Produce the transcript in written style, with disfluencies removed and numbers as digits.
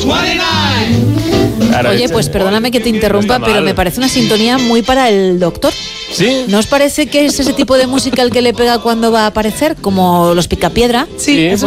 Claro, Oye, pues perdóname que te interrumpa, no está pero mal. me parece una sintonía muy para el Doctor. ¿Sí? ¿No os parece que es ese tipo de música el que le pega cuando va a aparecer? Como los Picapiedra. Sí, Sí, eso